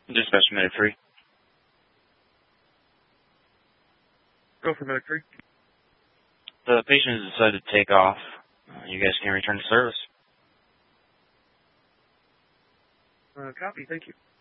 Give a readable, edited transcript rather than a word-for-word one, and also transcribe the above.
Dispatch Medic 3. Go for Medic 3. The patient has decided to take off. You guys can return to service. Copy, thank you.